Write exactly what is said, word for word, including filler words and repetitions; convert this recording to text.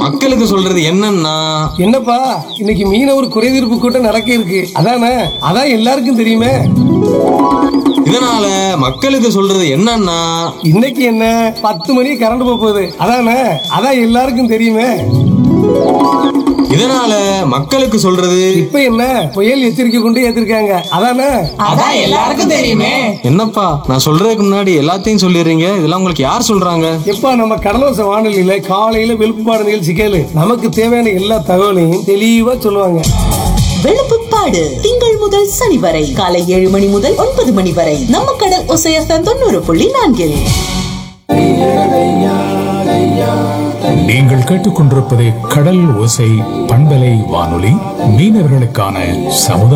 மக்களுக்கு சொல்றது என்னன்னா, என்னப்பா இன்னைக்கு மீனவர் குறைதீர்ப்பு கூட்டம் நடக்க இருக்கு, அதானே? அதான் எல்லாருக்கும் தெரியுமே. இதனால மக்களுக்கு சொல்றது என்னன்னா, இன்னைக்கு என்ன பத்து மணி கரண்ட் போகுது, அதானே? அதான் எல்லாருக்கும் தெரியுமே. இதனால மக்களுக்கு சொல்றது இப்ப என்ன புயல் எச்சரிக்கை கொண்டு ஏத்திருக்காங்க, அதானே? அதான் எல்லாருக்கும் தெரியுமே. என்னப்பா நான் சொல்றதுக்கு முன்னாடி எல்லாத்தையும் சொல்லிடுறீங்க, இதெல்லாம் உங்களுக்கு யார் சொல்றாங்க? எப்பா நம்ம கடலோச வானொலியில காலையில வெளுப்புப்பாடு நிகழ்ச்சி கேளு, நமக்கு தேவையான எல்லா தகவலையும் தெளிவா சொல்லுவாங்க. வெளுப்புப்பாடு திங்கள் முதல் சனி வரை காலை ஏழு மணி முதல் ஒன்பது மணி வரை நம்ம கடல் ஒசையத்தன் தொண்ணூறு புள்ளி நான்கில். நீங்கள் கேட்டுக்கொண்டிருப்பது கடல் ஓசை பண்பலை வானொலி, மீனவர்களுக்கான சமுதாய